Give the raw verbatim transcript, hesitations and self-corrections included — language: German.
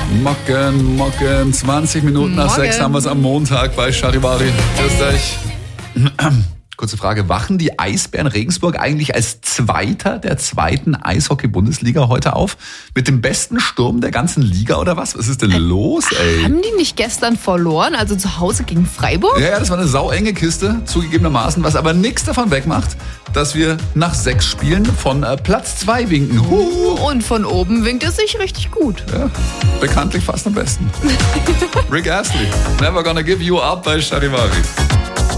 Morgen, morgen, zwanzig Minuten nach Morgen. sechs haben wir es am Montag bei Charivari. Grüß euch. Kurze Frage, wachen die Eisbären Regensburg eigentlich als Zweiter der zweiten Eishockey-Bundesliga heute auf? Mit dem besten Sturm der ganzen Liga oder was? Was ist denn los, ey? Haben die nicht gestern verloren, also zu Hause gegen Freiburg? Ja, ja, das war eine sauenge Kiste, zugegebenermaßen, was aber nichts davon wegmacht, dass wir nach sechs Spielen von äh, Platz zwei winken. Huhu. Und von oben winkt es sich richtig gut. Ja, bekanntlich fast am besten. Rick Astley, Never Gonna Give You Up bei Charivari.